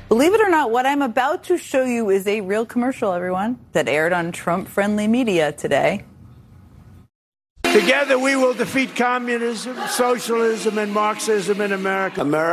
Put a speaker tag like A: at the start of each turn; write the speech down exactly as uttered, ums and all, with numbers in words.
A: Believe it or not, what I'm about to show you is a real commercial, everyone, that aired on Trump-friendly media today.
B: Together we will defeat communism, socialism, and Marxism in America. America.